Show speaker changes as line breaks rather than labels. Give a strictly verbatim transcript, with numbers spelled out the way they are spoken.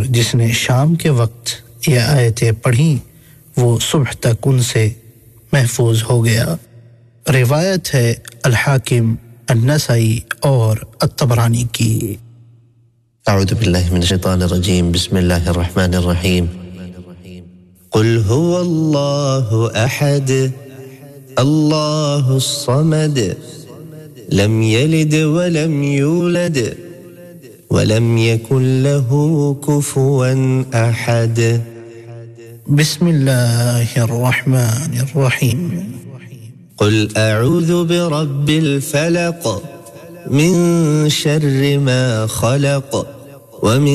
जिसने शाम के वक्त ये आयतें पढ़ी वो सुबह तक उनसे महफूज हो गया। रिवायत है अल-हाकिम, अन-नसाई और अत-तबरानी की।
अऊज़ु बिल्लाहि मिनश शैतानिर रजीम, बिस्मिल्लाहिर रहमानिर रहीम। कुल हुवल्लाहु अहद, अल्लाहुस समद, लम यलिद व लम यूलद व लम यकुन लहू कुफुवन अहद।
बिस्मिल्लाहिर रहमानिर रहीम।
कुल अऊज़ु बिरब्बिल फलक, मिन शर्रि मा खलक, व मिन